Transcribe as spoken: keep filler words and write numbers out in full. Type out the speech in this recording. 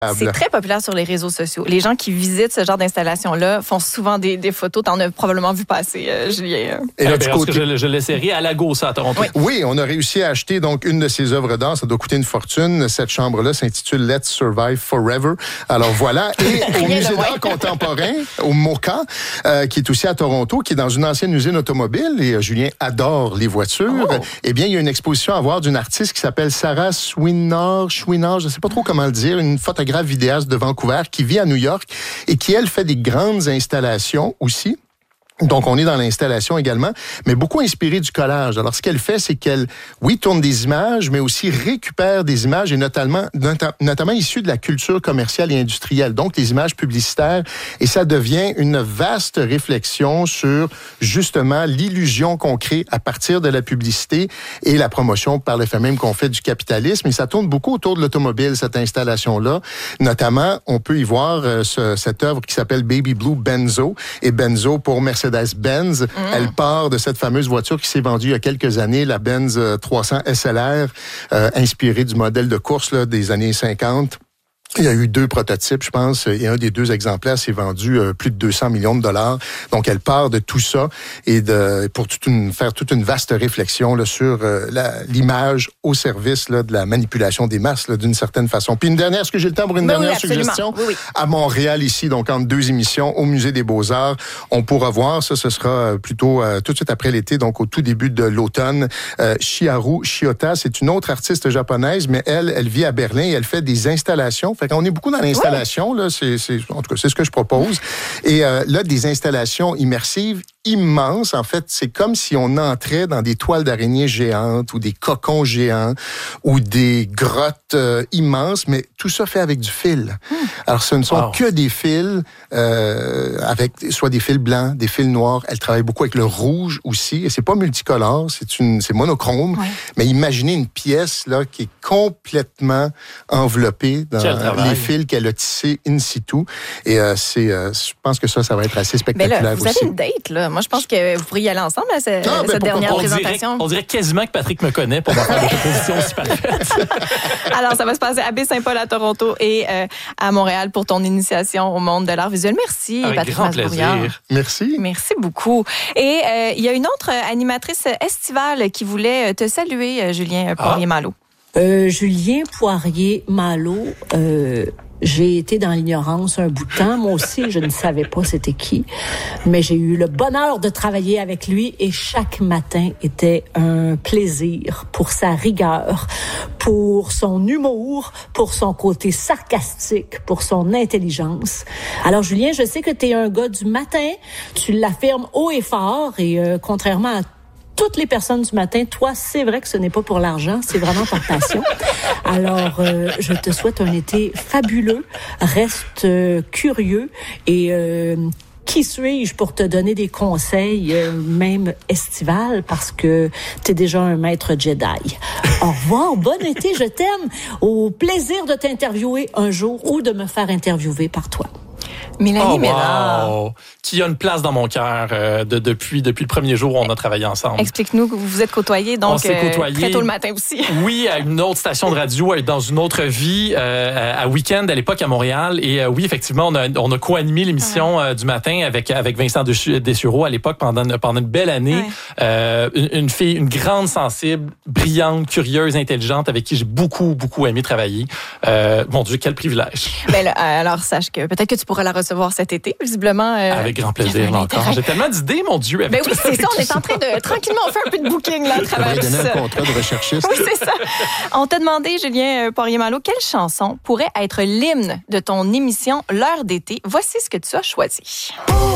C'est très populaire sur les réseaux sociaux. Les gens qui visitent ce genre d'installation-là font souvent des, des photos. T'en as probablement vu passer, euh, Julien. Et là, du côté... je, je l'essayerai à Lagos, à Toronto. Oui. oui, on a réussi à acheter donc une de ses œuvres d'art. Ça doit coûter une fortune. Cette chambre-là s'intitule Let's Survive Forever. Alors voilà. Et au Musée d'art contemporain, au MoCA, euh, qui est aussi à Toronto, qui est dans une ancienne usine automobile. Et euh, Julien adore les voitures. Oh. Eh bien, il y a une exposition à voir d'une artiste qui s'appelle Sarah Chouinard, Chouinard, je ne sais pas trop comment le dire, une photographe vidéaste de Vancouver qui vit à New York et qui, elle, fait des grandes installations aussi. Donc, on est dans l'installation également, mais beaucoup inspiré du collage. Alors, ce qu'elle fait, c'est qu'elle, oui, tourne des images, mais aussi récupère des images, et notamment, notamment issues de la culture commerciale et industrielle, donc les images publicitaires, et ça devient une vaste réflexion sur, justement, l'illusion qu'on crée à partir de la publicité et la promotion par le fait même qu'on fait du capitalisme. Et ça tourne beaucoup autour de l'automobile, cette installation-là. Notamment, on peut y voir euh, ce, cette œuvre qui s'appelle Baby Blue Benzo, et Benzo pour Mercedes Benz. Mm. Elle part de cette fameuse voiture qui s'est vendue il y a quelques années, la Benz trois cents S L R, euh, inspirée du modèle de course là, des années cinquante. Il y a eu deux prototypes, je pense, et un des deux exemplaires s'est vendu euh, plus de deux cents millions de dollars. Donc, elle part de tout ça et de pour toute une, faire toute une vaste réflexion là, sur euh, la, l'image au service là, de la manipulation des masses, là, d'une certaine façon. Puis une dernière, est-ce que j'ai le temps pour une ben dernière oui, suggestion? Oui, oui. À Montréal, ici, donc entre deux émissions, au Musée des Beaux-Arts, on pourra voir, ça, ce sera plutôt euh, tout de suite après l'été, donc au tout début de l'automne, euh, Chiharu Shiota, c'est une autre artiste japonaise, mais elle, elle vit à Berlin et elle fait des installations. Fait qu'on est beaucoup dans l'installation, là, c'est, c'est, en tout cas, c'est ce que je propose. Et euh, là, des installations immersives immenses. En fait, c'est comme si on entrait dans des toiles d'araignée géantes ou des cocons géants ou des grottes euh, immenses, mais tout ça fait avec du fil. Mmh. Alors, ce ne sont wow. que des fils, euh, avec soit des fils blancs, des fils noirs. Elle travaille beaucoup avec le rouge aussi. Et c'est pas multicolore, c'est une, c'est monochrome. Ouais. Mais imaginez une pièce là qui est complètement enveloppée dans les fils qu'elle a tissés in situ. Et euh, c'est, euh, je pense que ça, ça va être assez spectaculaire là, vous aussi. Vous avez une date, là. Moi, je pense que vous pourriez y aller ensemble à cette, ah, ben, cette dernière on présentation. Dirait, on dirait quasiment que Patrick me connaît pour me faire des propositions aussi parfaites. Alors, ça va se passer à Baie-Saint-Paul à Toronto et euh, à Montréal pour ton initiation au monde de l'art visuel. Merci, avec Patrick grand Masbrouillard. plaisir. Merci. Merci beaucoup. Et euh, il y a une autre animatrice estivale qui voulait te saluer, Julien Poirier-Malo. Ah. Euh, Julien Poirier-Malo, euh, j'ai été dans l'ignorance un bout de temps. Moi aussi, je ne savais pas c'était qui. Mais j'ai eu le bonheur de travailler avec lui et chaque matin était un plaisir pour sa rigueur, pour son humour, pour son côté sarcastique, pour son intelligence. Alors, Julien, je sais que tu es un gars du matin. Tu l'affirmes haut et fort et euh, contrairement à toutes les personnes du matin, toi, c'est vrai que ce n'est pas pour l'argent, c'est vraiment par passion. Alors, euh, je te souhaite un été fabuleux. Reste euh, curieux et euh, qui suis-je pour te donner des conseils, euh, même estivales, parce que t'es déjà un maître Jedi. Au revoir, bon été, je t'aime. Au plaisir de t'interviewer un jour ou de me faire interviewer par toi. Mélanie oh, Ménard. Wow. Qui a une place dans mon cœur euh, de, depuis, depuis le premier jour où on a travaillé ensemble. Explique-nous que vous vous êtes côtoyés, donc on s'est côtoyés, euh, très tôt le matin aussi. Oui, à une autre station de radio, dans une autre vie, euh, à Week-end à l'époque à Montréal. Et euh, oui, effectivement, on a, on a co-animé l'émission ouais. euh, du matin avec, avec Vincent Dessureau à l'époque pendant, pendant une belle année. Ouais. Euh, une, une fille, une grande sensible, brillante, curieuse, intelligente, avec qui j'ai beaucoup, beaucoup aimé travailler. Euh, mon Dieu, quel privilège. Ben là, alors, sache que peut-être que tu pourras la recevoir cet été, visiblement. Euh, avec grand plaisir, là encore. J'ai tellement d'idées, mon Dieu. Ben oui, c'est ça. On est en train de, tranquillement, on fait un peu de booking, là, à travers tout ça. donner un contrat de recherchiste. Oui, c'est ça. On t'a demandé, Julien Poirier-Malo, quelle chanson pourrait être l'hymne de ton émission L'heure d'été. Voici ce que tu as choisi.